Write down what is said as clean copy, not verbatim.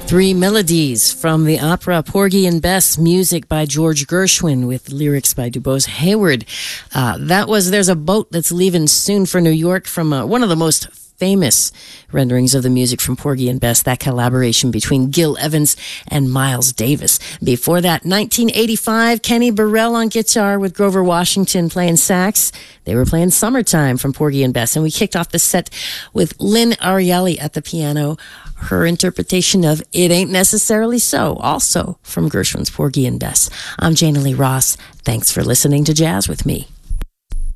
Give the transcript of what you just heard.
Three melodies from the opera Porgy and Bess, music by George Gershwin with lyrics by DuBose Hayward. There's a boat that's leaving soon for New York from one of the most famous renderings of the music from Porgy and Bess, that collaboration between Gil Evans and Miles Davis. Before that, 1985, Kenny Burrell on guitar with Grover Washington playing sax. They were playing Summertime from Porgy and Bess, and we kicked off the set with Lynn Ariely at the piano, her interpretation of It Ain't Necessarily So, also from Gershwin's Porgy and Bess. I'm Jana Lee Ross. Thanks for listening to Jazz with me.